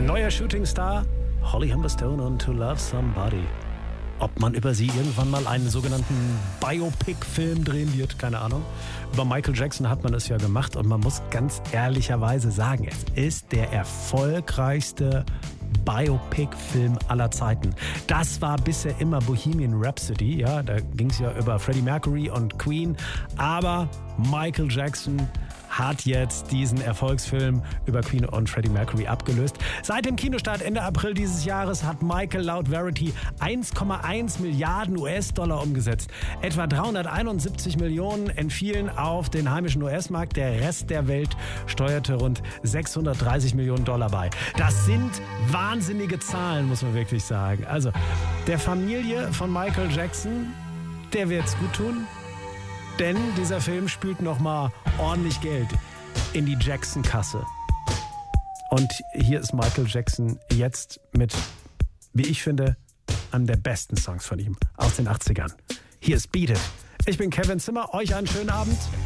Neuer Shootingstar, Holly Humberstone und To Love Somebody. Ob man über sie irgendwann mal einen sogenannten Biopic-Film drehen wird, keine Ahnung. Über Michael Jackson hat man es ja gemacht und man muss ganz ehrlicherweise sagen, es ist der erfolgreichste Biopic-Film aller Zeiten. Das war bisher immer Bohemian Rhapsody, ja, da ging es ja über Freddie Mercury und Queen, aber Michael Jackson hat jetzt diesen Erfolgsfilm über Queen und Freddie Mercury abgelöst. Seit dem Kinostart Ende April dieses Jahres hat Michael laut Verity 1,1 Milliarden US-Dollar umgesetzt. Etwa 371 Millionen entfielen auf den heimischen US-Markt. Der Rest der Welt steuerte rund 630 Millionen Dollar bei. Das sind wahnsinnige Zahlen, muss man wirklich sagen. Also, der Familie von Michael Jackson, der wird's gut tun. Denn dieser Film spült nochmal ordentlich Geld in die Jackson-Kasse. Und hier ist Michael Jackson jetzt mit, wie ich finde, einem der besten Songs von ihm aus den 80ern. Hier ist Beat It. Ich bin Kevin Zimmer, euch einen schönen Abend.